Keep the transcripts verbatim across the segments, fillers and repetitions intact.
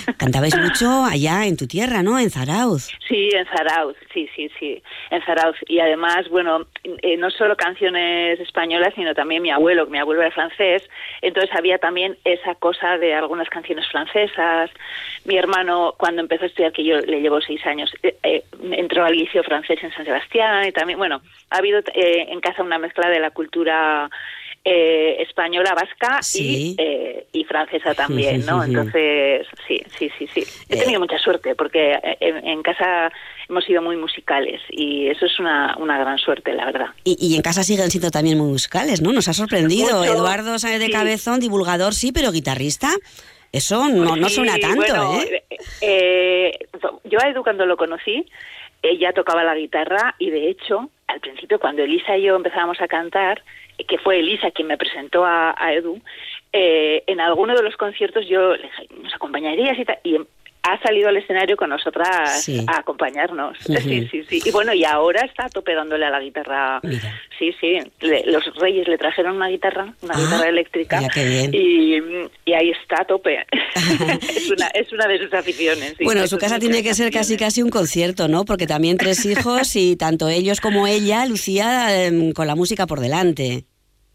Cantabais mucho allá en tu tierra, ¿no? En Zarauz. Sí, en Zarauz, sí, sí, sí, en Zarauz. Y además, bueno, eh, no solo canciones españolas, sino también mi abuelo, mi abuelo era francés, entonces había también esa cosa de algunas canciones francesas. Mi hermano, cuando empezó a estudiar, que yo le llevo seis años, eh, eh, entró al liceo francés en San Sebastián, y también, bueno, ha habido eh, en casa una mezcla de la cultura Eh, española, vasca sí. y, eh, y francesa también, ¿no? Entonces, sí, sí, sí, sí. He tenido mucha suerte porque en, en casa hemos sido muy musicales y eso es una, una gran suerte, la verdad. Y, y en casa siguen siendo también muy musicales, ¿no? Nos ha sorprendido. Mucho, Eduardo Sáenz de sí. Cabezón, divulgador, sí, pero guitarrista, eso no, no sí, suena tanto, bueno, ¿eh? eh, yo a Edu cuando lo conocí, ella tocaba la guitarra y de hecho, al principio cuando Elisa y yo empezábamos a cantar, que fue Elisa quien me presentó a, a Edu, eh, en alguno de los conciertos yo le dije, ¿nos acompañarías? Y, tal, y ha salido al escenario con nosotras sí. a acompañarnos. Uh-huh. Sí, sí, sí. Y bueno, y ahora está a tope dándole a la guitarra. Mira. Sí, sí. Le, los Reyes le trajeron una guitarra, una ah, guitarra eléctrica. Mira, qué bien. Y, y ahí está a tope. es, una, es una de sus aficiones. Sí. Bueno, Eso su casa tiene que ser casi casi un concierto, ¿no? Porque también tres hijos y tanto ellos como ella, Lucía, eh, con la música por delante.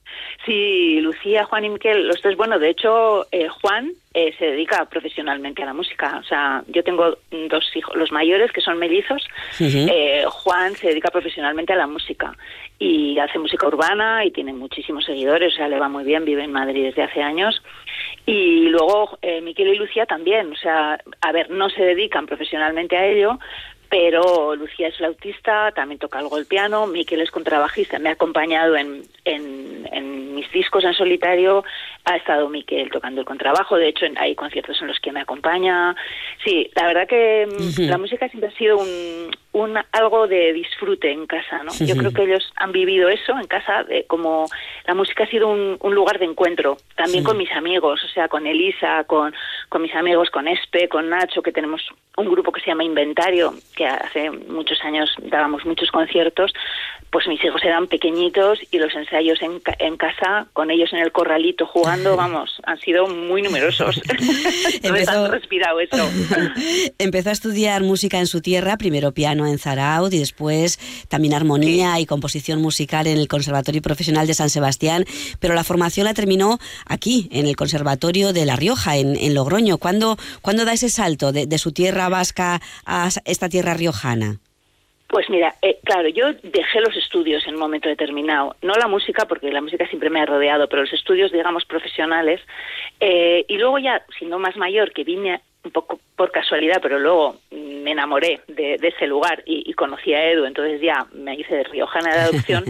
Sí, Lucía, Juan y Miquel, los tres, bueno, de hecho, eh, Juan eh, se dedica profesionalmente a la música. O sea, yo tengo dos hijos, los mayores, que son mellizos. Uh-huh. eh, Juan se dedica profesionalmente a la música y hace música urbana y tiene muchísimos seguidores, o sea, le va muy bien, vive en Madrid desde hace años. Y luego eh, Miquel y Lucía también, o sea, a ver, no se dedican profesionalmente a ello, pero Lucía es flautista, también toca algo el piano, Miquel es contrabajista, me ha acompañado en, en, en mis discos en solitario, ha estado Miquel tocando el contrabajo, de hecho hay conciertos en los que me acompaña. Sí, la verdad que uh-huh. la música siempre ha sido un, un algo de disfrute en casa, ¿no? Uh-huh. Yo creo que ellos han vivido eso en casa, de, como la música ha sido un, un lugar de encuentro, también sí. con mis amigos, o sea, con Elisa, con, con mis amigos, con Espe, con Nacho, que tenemos un grupo que se llama Inventario, que hace muchos años dábamos muchos conciertos, pues mis hijos eran pequeñitos y los ensayos en, en casa, con ellos en el corralito jugando, vamos, han sido muy numerosos. No me han respirado eso. Empezó a estudiar música en su tierra, primero piano en Zarauz y después también armonía sí. y composición musical en el Conservatorio Profesional de San Sebastián, pero la formación la terminó aquí, en el Conservatorio de La Rioja, en, en Logroño. ¿Cuándo, ¿Cuándo da ese salto de, de su tierra vasca a esta tierra riojana? Pues mira, eh, claro, yo dejé los estudios en un momento determinado, no la música, porque la música siempre me ha rodeado, pero los estudios, digamos, profesionales, eh, y luego ya, siendo más mayor, que vine un poco por casualidad, pero luego me enamoré de, de ese lugar y, y conocí a Edu, entonces ya me hice de riojana de adopción,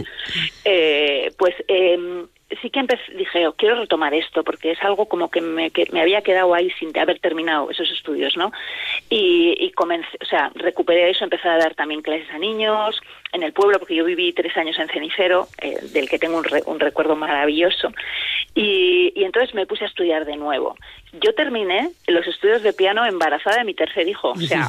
eh, pues... Eh, sí que empecé, dije, oh, quiero retomar esto, porque es algo como que me, que me había quedado ahí sin haber terminado esos estudios, ¿no? Y, y comencé, o sea, recuperé eso, empecé a dar también clases a niños en el pueblo, porque yo viví tres años en Cenicero, eh, del que tengo un, re, un recuerdo maravilloso, y, y entonces me puse a estudiar de nuevo. Yo terminé los estudios de piano embarazada de mi tercer hijo, o sea,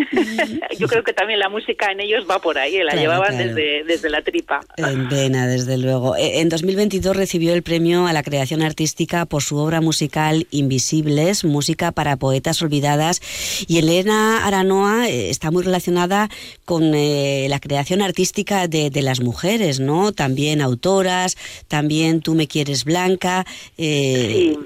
yo creo que también la música en ellos va por ahí, la claro, llevaban claro. desde, desde la tripa. En vena, desde luego. En dos mil veintidós recibió el premio a la creación artística por su obra musical Invisibles, música para poetas olvidadas, y Elena Aranoa está muy relacionada con eh, la creación artística de, de las mujeres, ¿no? También autoras, también Tú me quieres blanca. Eh... Sí.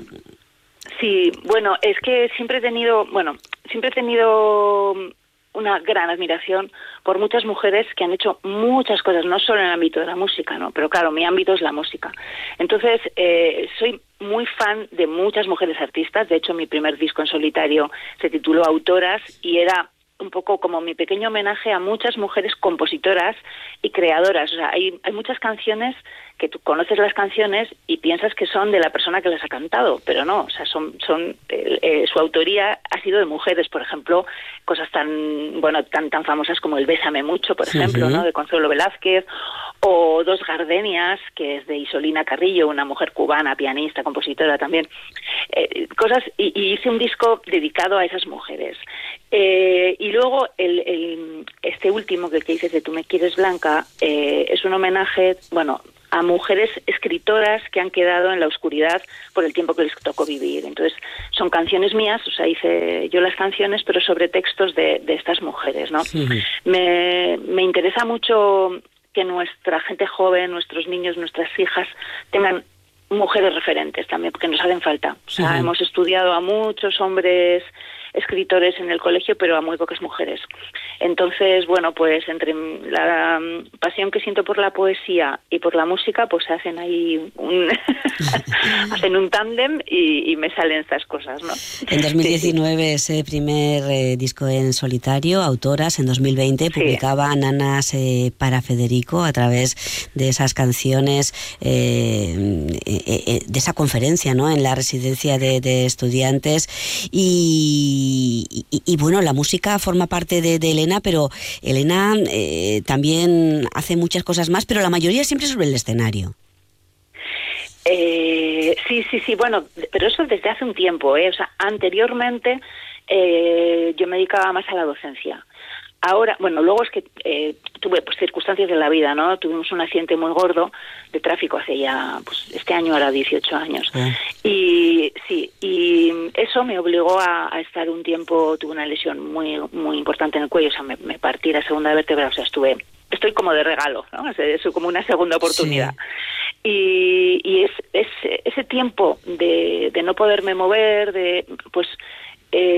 Sí, bueno, es que siempre he tenido, bueno, siempre he tenido una gran admiración por muchas mujeres que han hecho muchas cosas, no solo en el ámbito de la música, ¿no? Pero claro, mi ámbito es la música. Entonces, eh, soy muy fan de muchas mujeres artistas. De hecho, mi primer disco en solitario se tituló Autoras y era un poco como mi pequeño homenaje a muchas mujeres compositoras y creadoras. O sea, hay, hay muchas canciones que tú conoces las canciones y piensas que son de la persona que las ha cantado, pero no, o sea, son, son eh, eh, su autoría ha sido de mujeres, por ejemplo, cosas tan, bueno, tan tan famosas como el Bésame mucho, por ejemplo, uh-huh. ¿no? De Consuelo Velázquez, o Dos gardenias, que es de Isolina Carrillo, una mujer cubana, pianista, compositora también, eh, cosas, y, y hice un disco dedicado a esas mujeres. Eh, y luego el, el, este último que, que dices de Tú me quieres blanca, eh, es un homenaje, bueno, a mujeres escritoras que han quedado en la oscuridad por el tiempo que les tocó vivir. Entonces, son canciones mías, o sea, hice yo las canciones, pero sobre textos de, de estas mujeres, ¿no? Sí. Me, me interesa mucho que nuestra gente joven, nuestros niños, nuestras hijas, tengan mujeres referentes también, porque nos hacen falta. O sea, uh-huh. hemos estudiado a muchos hombres escritores en el colegio, pero a muy pocas mujeres. Entonces, bueno, pues entre la pasión que siento por la poesía y por la música, pues se hacen ahí un hacen un tándem y, y me salen estas cosas, ¿no? En dos mil diecinueve sí. ese primer eh, disco en solitario, Autoras. En dos mil veinte sí. publicaba Nanas eh, para Federico a través de esas canciones, eh, eh, eh, de esa conferencia, ¿no?, en la residencia de, de estudiantes. Y Y, y, y bueno, la música forma parte de, de Elena, pero Elena eh, también hace muchas cosas más, pero la mayoría siempre sobre el escenario. Eh, sí, sí, sí, bueno, pero eso desde hace un tiempo, ¿eh? O sea, anteriormente eh, yo me dedicaba más a la docencia. Ahora, bueno, luego es que eh, tuve pues circunstancias de la vida, ¿no? Tuvimos un accidente muy gordo de tráfico hace ya, pues este año era dieciocho años. Sí. Y sí, y eso me obligó a, a estar un tiempo, tuve una lesión muy muy importante en el cuello, o sea, me, me partí la segunda vértebra, o sea, estuve, estoy como de regalo, ¿no? O sea, es como una segunda oportunidad. Sí. Y, y es, es ese tiempo de, de no poderme mover, de, pues, eh,